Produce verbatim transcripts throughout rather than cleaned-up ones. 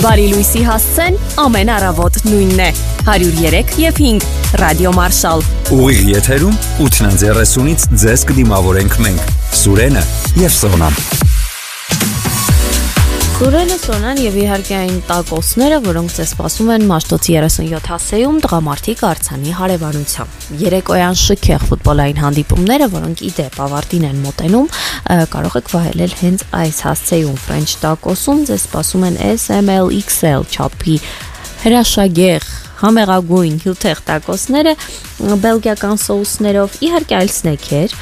Բարի լույսի հասցեն ամեն առավոտ նույնն է հարյուր երեք և հինգ Ռադիո Մարշալ Ուղիղ եթերում ութն երեսունից ձեզ կդիմավորենք մենք Սուրենը և Սոնան Սուրենը, Սոնան և իհարկե այն տակոսները, որոնք ձեզ սպասում են Մաշտոցի երեսունյոթ հասեում տղամարդիկ արձանի հարևանությամբ։ Երեկոյան շքեղ ֆուտբոլային հանդիպումները, որոնք ի դեպ ավարտին են մոտենում, կարող եք վայելել հենց այս հասցեում French տակոսում ձեզ սպասում են S M L X L չափի հրաշագեղ համեղագույն հյութեղ տակոսները բելգիական սոուսներով, իհարկե այլ սնեքեր,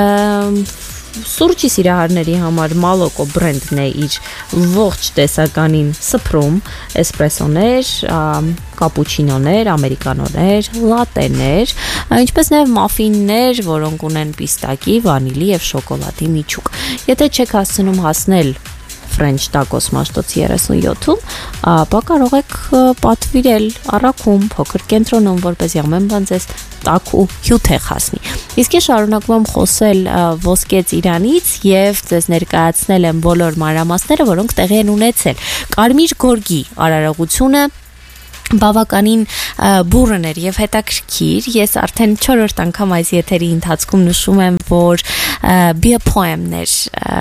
Սուրճի սիրահարների համար Մալոկո բրենդն է իր ողջ տեսականին սփռում, էսպրեսոներ, կապուչինոներ, ամերիկանոներ, լատեներ, ինչպես նաև մաֆիններ, որոնք ունեն պիստակի, վանիլի և շոկոլադի միջուկ։ Եթե չեք հասցնում հասնել French տակոս Մաշտոցի երեսունյոթում, ապա կարող եք պատվիրել առաքում փոքր կենտրոնում, որպեսզի ամեն բան ձեզ տաք ու հյութեղ հասնի։ Իսկ ես շարունակում եմ խոսել Ոսկե ծիրանից և ձեզ ներկայացնել եմ բոլոր մանրամասները, որոնք տեղի են ունեցել։ Կարմիր գորգի արարողությունը բավականին բուռն էր և հետաքրքիր, ես արդեն չորրորդ անգամ այս եթերի ընթացքում նշում եմ, որ Be a Poem-ներ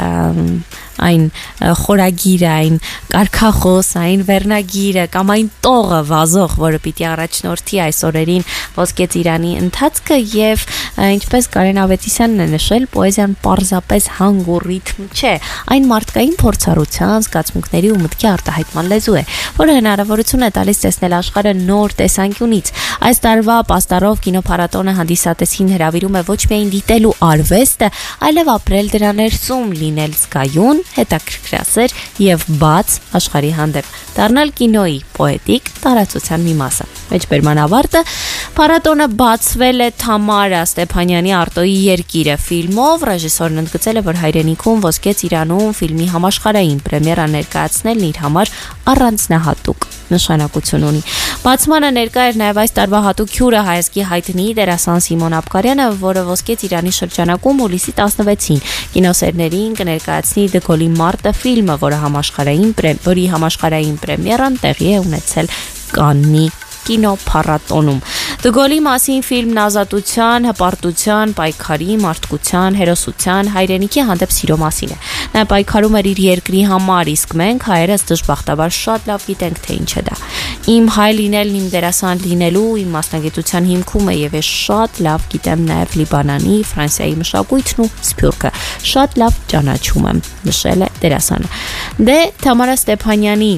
այն խորագիրը, այն կարգախոս, այն վերնագիրը կամ այն տողը վազող, որը պիտի առաջնորդի այս օրերին Ոսկե ծիրանի ընթացքը և ինչպես Կարեն Ավետիսյանն է նշել, պոեզիան պարզապես հանգ ու ռիթմ չէ, այն մարդկային փորձառության, զգացմունքների ու մտքի արտահայտման լեզու է, որը հնարավորություն է տալիս տեսնել աշխարհը նոր տեսանկյունից։ Այս տարվա պաստառով կինոփառատոնը հանդիսատեսին հրավիրում է ոչ միայն դիտելու արվեստը, այլև ապրել դրա ներսում, լինել զգայուն, հետաքրքրասեր և բաց աշխարհի հանդեպ, դառնալ կինոյի պոետիկ տարածության մի մասը։ Մեջբերման ավարտը փառատոնը բացվել է Թամարա Ստեփանյանի Արտոյի երկիրը ֆիլմով, ռեժիսորն ընդգծել է, որ հայրենիքում Ոսկե ծիրանում ֆիլմի համաշխարհային պրեմիերան ներկայացնելն իր համար առանձնահատուկ նշանակություն ունի։ Բացմանը ներկա էր նաև այս տարվա հատուկ հյուրը հայազգի հայտնի դերասան Սիմոն Աբկարյանը, որը Ոսկե ծիրանի շրջանակում հուլիսի տասնվեցին կինոսերներին կներկայացնի Դգոլի մարտը ֆիլմը, որը համաշխարհային որի համաշխարհային պրեմիերան տեղի է ունեցել Կաննի կինոփառատոնում։ Դգոլի մասին ֆիլմն ազատության, հպարտության, պայքարի, մարդկության, հերոսության, հայրենիքի հանդեպ սիրո մասին է։ Նա պայքարում էր իր երկրի համար, իսկ մենք հայերս դժբախտաբար շատ լավ գիտենք, թե ինչ է դա։ Իմ հայ լինելն իմ դերասան լինելու, իմ մասնագիտության հիմքում է եւ ես շատ լավ գիտեմ նաեւ Լիբանանի, Ֆրանսիայի մշակույթն ու սփյուռքը։ Շատ լավ ճանաչում եմ, նշել է դերասանը։ Դե Թամարա Ստեփանյանի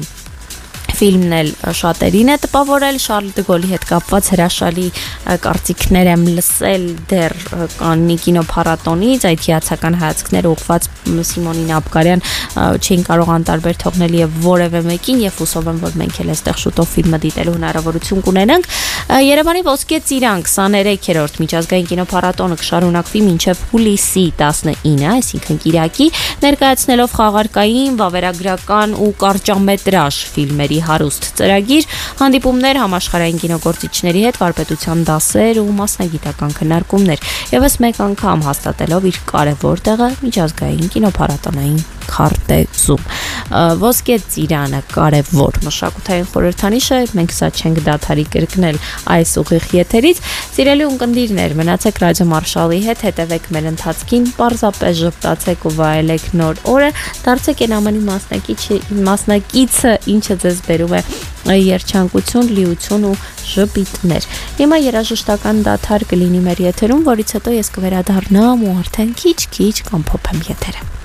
ֆիլմն էլ շատերին է տպավորել, Շարլ դը Գոլի հետ կապված հրաշալի կարծիքներ եմ լսել դեռ Կաննի կինոփառատոնից, այդ հիացական հայացքները ուղղված Սիմոնին Աբկարյան չէին կարող անտարբեր թողնել եւ որևէ մեկին եւ հուսով եմ, որ մենք էլ այստեղ շուտով ֆիլմը դիտելու հնարավորություն կունենանք։ Երևանի Ոսկե ծիրան քսաներեքերորդ միջազգային կինոփառատոնը կշարունակվի մինչև հուլիսի տասնինը, այսինքն կիրակի, ներկայացնելով խաղարկային, վավերագրական ու կարճամետրաժ ֆիլմերի հարուստ ծրագիր, հանդիպումներ համաշխարհային կինոգործիչների հետ, վարպետության դասեր ու մասնագիտական քննարկումներ, եւս մեկ անգամ հաստատելով իր կարևոր տեղը միջազգային կինոփառատոնային քարտեզում։ Ոսկե ծիրանը կարևոր մշակութային խորհրդանիշ է, մենք սա չենք դադարի կրկնել այս ուղիղ եթերից։ Սիրելի ունկնդիրներ, մնացեք Ռադիո Մարշալի հետ, հետևեք մեր ընթացքին, պարզապես ժպտացեք ու վայելեք նոր օրը, դարձեք այն ամենի մասնակիցը, ինչը ձեզ բերում է երջանկություն, լիություն ու ժպիտներ։ Հիմա երաժշտական դադար կլինի մեր եթերում, որից հետո ես կվերադառնամ ու արդեն քիչ-քիչ կամփոփեմ եթերը։